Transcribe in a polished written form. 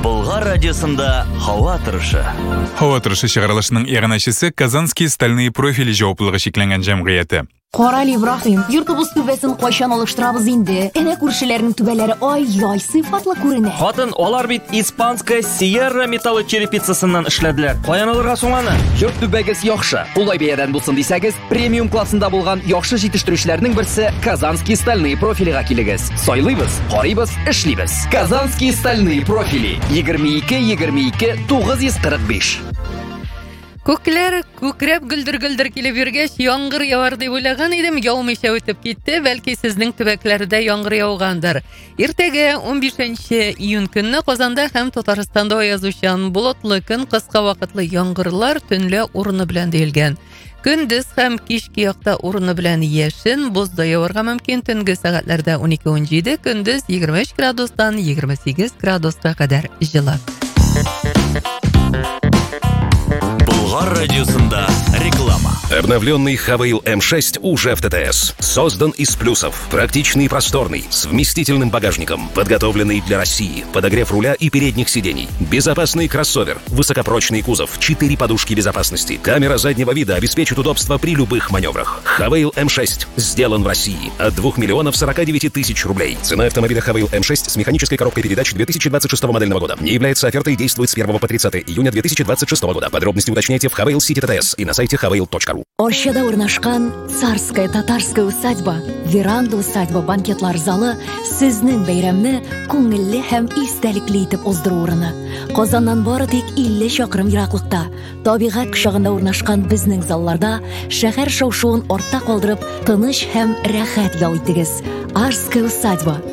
Болгар радиосында Хава торышы. Хава торышы чыгарылышының иганашысы Казанский стальные профили жауаплылыгы шекләнгән җәмгыяте. Карали Ибрахим, йортыбыз түбәсен кайчан алыштырабыз инде? Әнә күршеләрнең түбәләре ай-яй сыйфатлы күренә. Хатын, алар бит испанская Sierra металлы черепицасыннан эшләделәр. Каян алырга соң аны? Йорт түбәгез яхшы. Улай бәядән булсын дисәгез, премиум классында булган яхшы җитештерүчләрнең берсе Казанский стальные профилига килегез. Сайлыйбыз, карыйбыз, эшлибез. Казанский стальные профили 22-22-945. Күкләр күкрәп гөлдер-гөлдер килеп йөргәч, яңгыр явар дип уйлаган идем, яумыйча үтеп китте, бәлки сезнең төбәкләрдә яңгыр яугандыр. Иртәгә 15 июнь көнне Казанда һәм Татарстанда аязучан болытлы көн, кыска вакытлы яңгырлар төнлә урыны белән диелгән. Көндез һәм кичке якта урыны белән яшен, бозда яварга мөмкин, төнге сәгатьләрдә 12-17, көндез 23 градустан 28 градуска кадәр җылы. Болгар радиосында реклама. Обновленный Хавейл М6 уже в ТТС. Создан из плюсов. Практичный и просторный, с вместительным багажником, подготовленный для России, подогрев руля и передних сидений. Безопасный кроссовер, высокопрочный кузов, 4 подушки безопасности. Камера заднего вида обеспечит удобство при любых маневрах. Хавейл М6 сделан в России от 2 миллионов 49 тысяч рублей. Цена автомобиля Хавейл М6 с механической коробкой передач 2026 модельного года. Не является офертой и действует с 1 по 30 июня 2026 года. Подробности уточняйте в Хавейл Сити ТТС и на сайте havail.ru. Арчада урнашкан царская татарская усадьба, веранда усадьба банкетлар залы сезнең бәйрәмне күңелле һәм истәлекле итеп уздыру урыны. Казаннан бары тик 50 чакрым ераклыкта, табигать кочагында урнашкан безнең залларда шәһәр шау-шуын артта калдырып, тыныч һәм рәхәт ял итегез. Арская усадьба